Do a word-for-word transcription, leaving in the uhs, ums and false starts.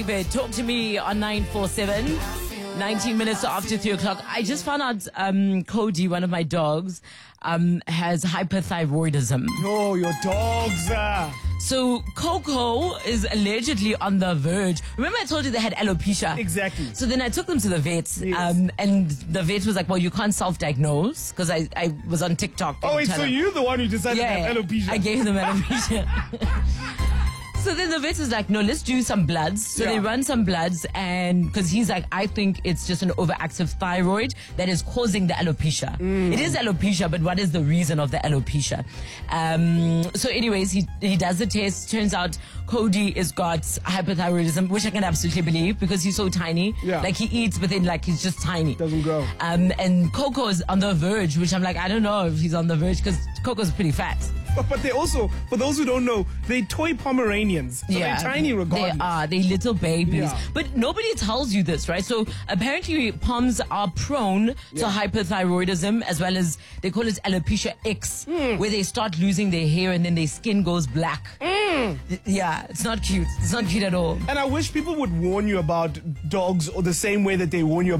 Talk to me on nine four seven. nineteen minutes after three o'clock. I just found out um, Cody, one of my dogs, um, has hyperthyroidism. Oh, your dogs. Uh. So Coco is allegedly on the verge. Remember I told you they had alopecia? Exactly. So then I took them to the vet, Yes. um, and the vet was like, well, you can't self-diagnose, because I, I was on TikTok. Oh, wait, so you're the one who decided yeah, to have alopecia? I gave them alopecia. So then the vet is like, no, let's do some bloods. So Yeah. they run some bloods, and because he's like, I think it's just an overactive thyroid that is causing the alopecia. Mm. It is alopecia, but what is the reason of the alopecia? Um, so anyways, he, he does the test. Turns out Cody has got hyperthyroidism, which I can absolutely believe because he's so tiny. Yeah. Like he eats, but then like he's just tiny. Doesn't grow. Um, and Coco is on the verge, which I'm like, I don't know if he's on the verge because Coco's pretty fat. But, but they also, for those who don't know, they toy Pomeranians. So they're tiny regardless. They are. They're little babies. Yeah. But nobody tells you this, right? So apparently Poms are prone to Yeah. hyperthyroidism, as well as they call it alopecia X, Mm. where they start losing their hair and then their skin goes black. Mm. Yeah, it's not cute. It's not cute at all. And I wish people would warn you about dogs or the same way that they warn you about